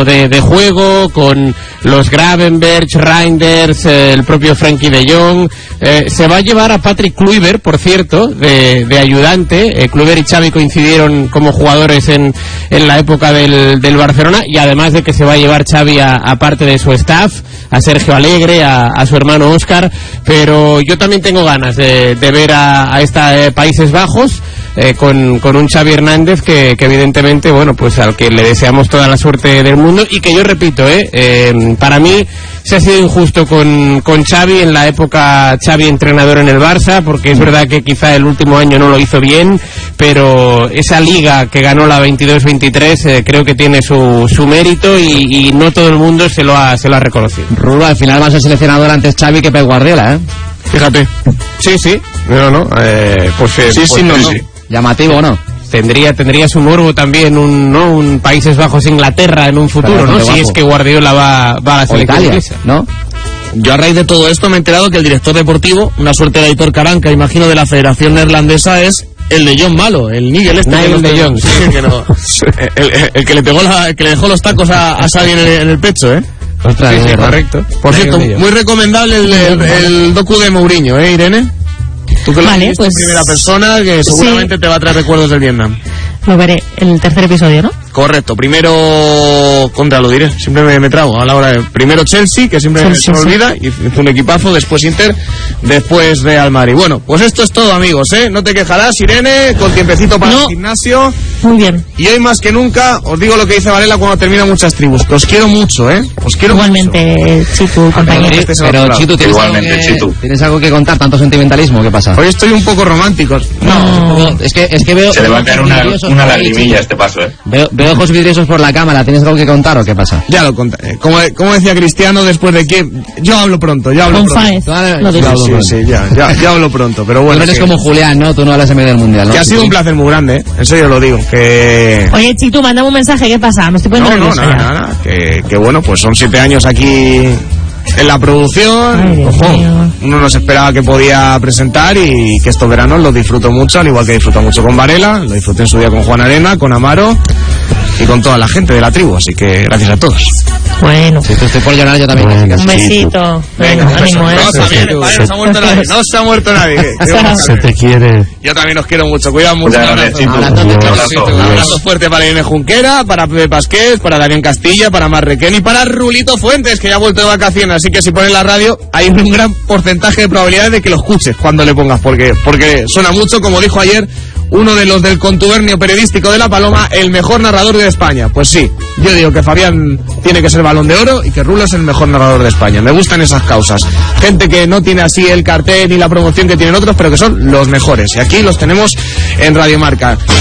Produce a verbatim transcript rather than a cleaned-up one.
terreno de, de juego, con los Gravenberch, Reinders, eh, el propio Frenkie de Jong. Eh, se va a llevar a Patrick Kluivert, por cierto, de, de ayudante. Eh, Kluivert y Xavi coincidieron como jugadores en, en la época del, del Barcelona, y además de que se va a llevar Xavi a, a parte de su staff, a Sergio Alegre, a, a su hermano Óscar. Pero yo también tengo ganas de, de ver a, a esta eh, Países Bajos eh, con, con un Xavi Hernández que, que evidentemente, bueno, pues al que le deseamos toda la suerte del mundo, y que yo repito, eh, eh para mí se ha sido injusto con, con Xavi en la época Xavi entrenador en el Barça, porque es verdad que quizá el último año no lo hizo bien, pero esa liga que ganó la veintidós veintitrés eh, creo que tiene su, su mérito, y, y no todo el mundo se lo ha, se lo ha reconocido. Rulo, al final va a ser seleccionador antes Xavi que Pep Guardiola, ¿eh? Fíjate. Sí, sí. No, no. Eh, pues, eh, sí, pues, sí, no, no. sí. Llamativo, ¿no? Tendría, tendría su morbo también un, ¿no? un Países Bajos Inglaterra en un futuro, ¿no? Si es que Guardiola va, va a la selección inglesa, ¿no? Yo a raíz de todo esto me he enterado que el director deportivo, una suerte de Aitor Caranca, imagino, de la Federación Neerlandesa, es el de John Malo, el Nigel este. Nigel de Jong. Sí, que no, el, el, el que le pegó la, el que le dejó los tacos a, a Xavi en el, en el pecho, ¿eh? Ostras, sí, sí, correcto. Por cierto, muy recomendable el, el, el docu de Mourinho, ¿eh, Irene? Tú que lo vale, viste pues, en primera persona, que seguramente sí, te va a traer recuerdos del Vietnam. Lo veré, el tercer episodio, ¿no? Correcto, primero, contra lo diré, siempre me, me trago a la hora de, primero Chelsea, que siempre Chelsea, se me olvida, y hizo un equipazo, después Inter, después Real Madrid. Bueno, pues esto es todo, amigos, ¿eh? No te quejarás, Irene, con tiempecito para no. el gimnasio. Muy bien. Y hoy más que nunca, os digo lo que dice Varela cuando termina muchas tribus, que os quiero mucho, ¿eh? Os quiero Igualmente, mucho. Chitu, compañero. Este pero Chitu, ¿tienes, Igualmente, algo que, Chitu. ¿tienes algo que contar? ¿Tanto sentimentalismo? ¿Qué pasa? Hoy estoy un poco romántico. No, no. Es, que, es que veo... Se le va a caer una, una lagrimilla a este paso, ¿eh? Veo, veo ojos vidriosos por la cámara. ¿Tienes algo que contar o qué pasa? Ya lo contaré. Como, como decía Cristiano, después de que... Yo hablo pronto, ya hablo Con pronto. Faez, lo sí, digo. sí, sí, ya, ya, ya hablo pronto, pero bueno. Tú eres que... como Julián, ¿no? Tú no hablas en medio del mundial, ¿no? Que ha sido un placer muy grande, ¿eh? En serio lo digo, que... Oye, Chitu, mándame un mensaje, ¿qué pasa? Me estoy poniendo No, no, nerviosa nada, ya. nada, que, que bueno, pues son siete años aquí en la producción. Ay, Ojo, mío. uno no se esperaba que podía presentar, y que estos veranos los disfruto mucho, al igual que disfruto mucho con Varela, lo disfruté en su día con Juan Arena, con Amaro y con toda la gente de la tribu, así que gracias a todos. Bueno. Si tú estoy por llorar, yo también. Bueno, un besito. Venga, Bueno, ánimo, ¿eh? no, está bien, está bien, no se ha muerto nadie, no se ha muerto nadie. ¿Qué, qué vamos a Se hacer? te quiere. Yo también os quiero mucho, cuidado mucho. Un abrazo, Chitu. Un abrazo. Un un abrazo. abrazo fuerte para Irene Junquera, para Pepe Pasqués, para Damián Castilla, para Mar Requén y para Rulito Fuentes, que ya ha vuelto de vacaciones. Así que si pones la radio, hay un gran porcentaje de probabilidades de que lo escuches cuando le pongas, porque, porque suena mucho, como dijo ayer uno de los del contubernio periodístico de La Paloma, el mejor narrador de España. Pues sí, yo digo que Fabián tiene que ser Balón de Oro y que Rulo es el mejor narrador de España. Me gustan esas causas. Gente que no tiene así el cartel ni la promoción que tienen otros, pero que son los mejores. Y aquí los tenemos en Radio Marca.